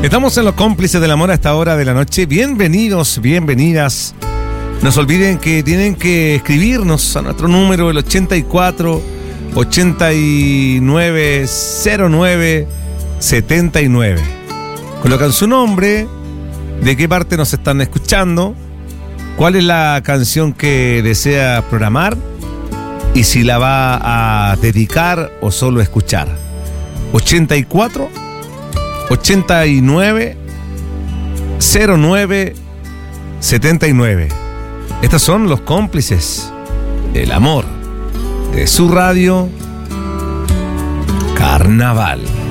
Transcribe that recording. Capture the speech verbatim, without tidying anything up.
Estamos en los cómplices del amor a esta hora de la noche. Bienvenidos, bienvenidas. No se olviden que tienen que escribirnos a nuestro número, el ochenta y cuatro, ochenta y nueve, cero nueve, setenta y nueve. Colocan su nombre, de qué parte nos están escuchando, cuál es la canción que desea programar y si la va a dedicar o solo escuchar. ochenta y cuatro, ochenta y nueve, cero nueve, setenta y nueve. Estos son los cómplices del amor de su radio Carnaval.